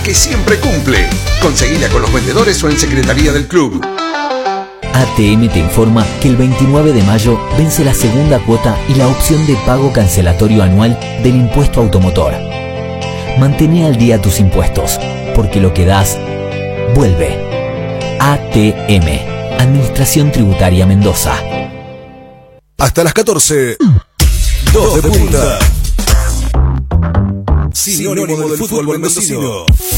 que siempre cumple. Conseguila con los vendedores o en secretaría del club. ATM te informa que el 29 de mayo vence la segunda cuota y la opción de pago cancelatorio anual del impuesto automotor. Mantén al día tus impuestos, porque lo que das, vuelve. ATM, Administración Tributaria Mendoza. Hasta las 14, 2 de punta. Sinónimo del fútbol mendocino.